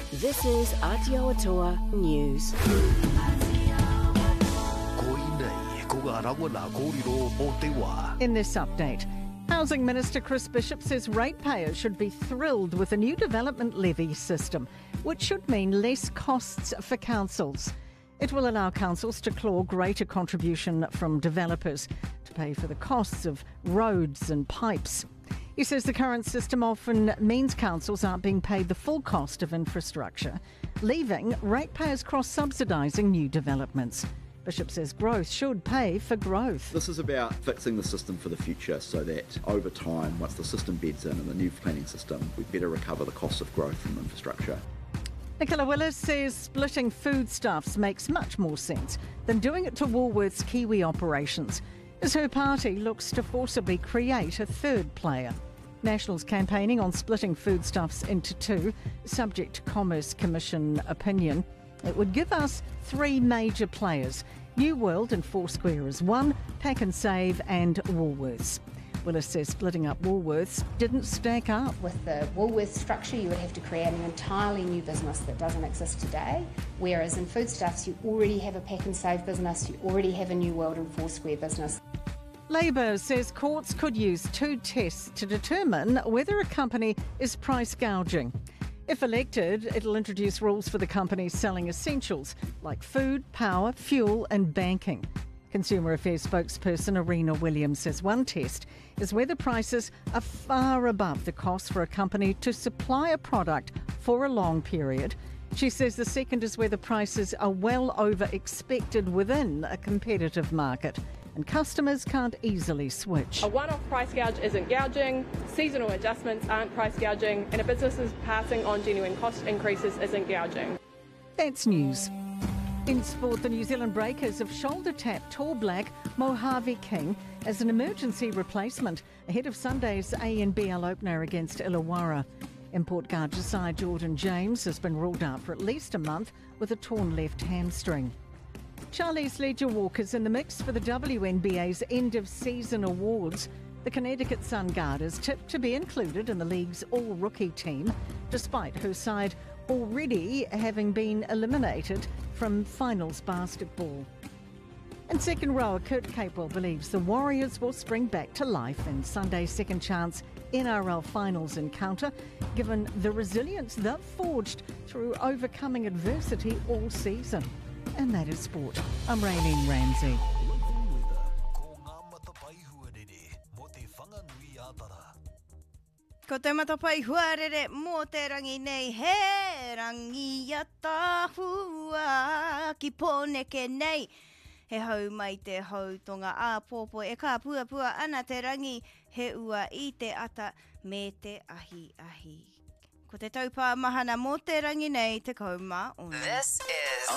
This is Aotearoa News. In this update, Housing Minister Chris Bishop says ratepayers should be thrilled with a new development levy system, which should mean less costs for councils. It will allow councils to claw greater contribution from developers to pay for the costs of roads and pipes. He says the current system often means councils aren't being paid the full cost of infrastructure, leaving ratepayers cross-subsidising new developments. Bishop says growth should pay for growth. This is about fixing the system for the future so that over time, once the system beds in and the new planning system, we better recover the costs of growth from infrastructure. Nicola Willis says splitting foodstuffs makes much more sense than doing it to Woolworths' Kiwi operations, as her party looks to forcibly create a third player. Nationals campaigning on splitting foodstuffs into two, subject to Commerce Commission opinion. It would give us three major players, New World and Foursquare as one, Pack and Save and Woolworths. Willis says splitting up Woolworths didn't stack up. With the Woolworths structure, you would have to create an entirely new business that doesn't exist today, whereas in foodstuffs, you already have a Pack and Save business, you already have a New World and Foursquare business. Labor says courts could use two tests to determine whether a company is price gouging. If elected, it'll introduce rules for the companies selling essentials like food, power, fuel and banking. Consumer Affairs spokesperson Arena Williams says one test is whether prices are far above the cost for a company to supply a product for a long period. She says the second is whether prices are well over expected within a competitive market and customers can't easily switch. A one-off price gouge isn't gouging, seasonal adjustments aren't price gouging, and a business is passing on genuine cost increases isn't gouging. That's news. In sport, the New Zealand Breakers have shoulder-tapped tall black Mojave King as an emergency replacement ahead of Sunday's ANBL opener against Illawarra. Import guard Josiah Jordan James has been ruled out for at least a month with a torn left hamstring. Charlize Ledger Walker's in the mix for the WNBA's end-of-season awards. The Connecticut Sun guard is tipped to be included in the league's all-rookie team, despite her side already having been eliminated from finals basketball. And second rower Kurt Capewell believes the Warriors will spring back to life in Sunday's second chance NRL finals encounter, given the resilience they've forged through overcoming adversity all season. And that is sport. I'm Raylene Ramsey. Ko te matapai huarere mō te rangi nei, he rangi a tāhua ki pōneke nei. He hau mai te hautonga a pōpo e kā pua ana te rangi, he ua i te ata me te ahi. Ko te taupā mahana mō te rangi nei te kauma ona. This is